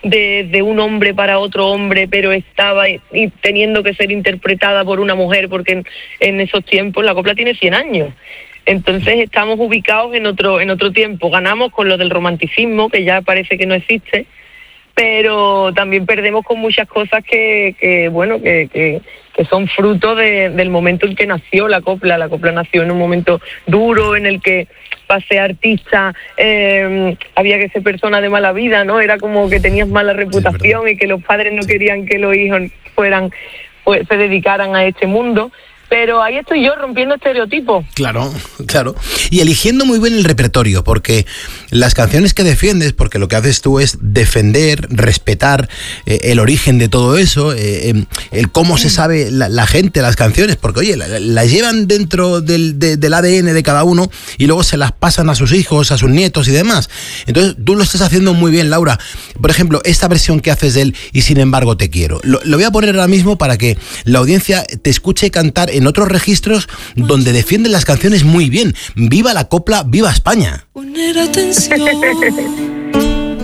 de un hombre para otro hombre, pero estaba teniendo que ser interpretada por una mujer, porque en esos tiempos la copla tiene 100 años. Entonces estamos ubicados en otro tiempo. Ganamos con lo del romanticismo, que ya parece que no existe, pero también perdemos con muchas cosas que son fruto del momento en que nació la copla. La copla nació en un momento duro, en el que para ser artista había que ser persona de mala vida, ¿no? Era como que tenías mala reputación y que los padres no querían que los hijos se dedicaran a este mundo. Pero ahí estoy yo rompiendo estereotipos. Claro. Y eligiendo muy bien el repertorio, porque las canciones que defiendes, porque lo que haces tú es defender, respetar el origen de todo eso, el cómo se sabe la gente las canciones, porque oye, las llevan dentro del ADN de cada uno y luego se las pasan a sus hijos, a sus nietos y demás. Entonces tú lo estás haciendo muy bien, Laura. Por ejemplo, esta versión que haces de él, Y sin embargo te quiero, lo voy a poner ahora mismo para que la audiencia te escuche cantar en otros registros donde defienden las canciones muy bien. ¡Viva la copla, viva España! Poner atención